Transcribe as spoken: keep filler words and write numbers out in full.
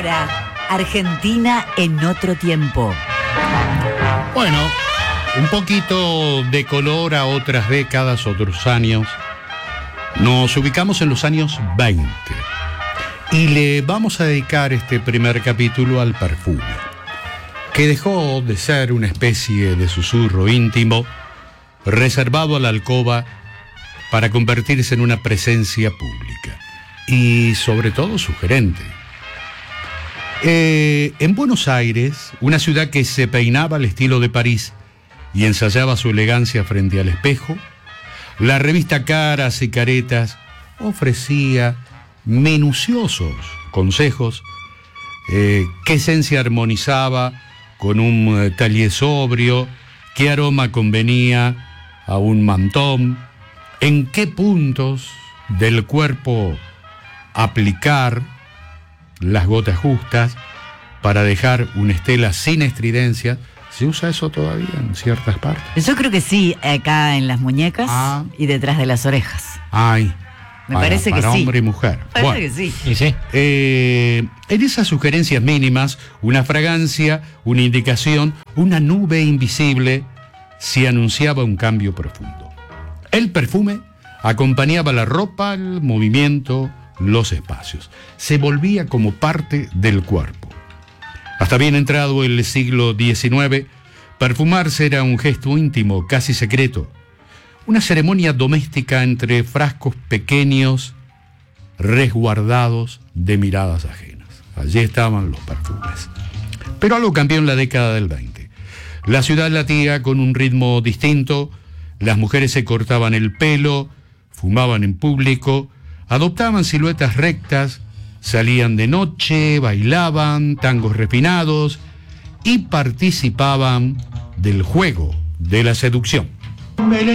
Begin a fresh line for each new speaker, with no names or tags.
ahora, Argentina en otro tiempo.
Bueno, un poquito de color a otras décadas, otros años. Nos ubicamos en los años veinte y le vamos a dedicar este primer capítulo al perfume, que dejó de ser una especie de susurro íntimo reservado a la alcoba para convertirse en una presencia pública y sobre todo sugerente. Eh, en Buenos Aires, una ciudad que se peinaba al estilo de París y ensayaba su elegancia frente al espejo, la revista Caras y Caretas ofrecía minuciosos consejos, eh, qué esencia armonizaba con un eh, taller sobrio, qué aroma convenía a un mantón, en qué puntos del cuerpo aplicar las gotas justas para dejar una estela sin estridencia. ¿Se usa eso todavía en ciertas partes?
Yo creo que sí, acá en las muñecas
ah.
y detrás de las orejas.
Ay,
me
para,
parece que
para
sí.
hombre y mujer.
Me parece
bueno,
que sí.
¿Y sí?
Eh, en esas sugerencias mínimas, una fragancia, una indicación, una nube invisible, se anunciaba un cambio profundo. El perfume acompañaba la ropa, el movimiento, los espacios. Se volvía como parte del cuerpo. Hasta bien entrado el siglo diecinueve, perfumarse era un gesto íntimo, casi secreto. Una ceremonia doméstica entre frascos pequeños, resguardados de miradas ajenas. Allí estaban los perfumes. Pero algo cambió en la década del veinte. La ciudad latía con un ritmo distinto, las mujeres se cortaban el pelo, fumaban en público, adoptaban siluetas rectas, salían de noche, bailaban tangos refinados y participaban del juego de la seducción.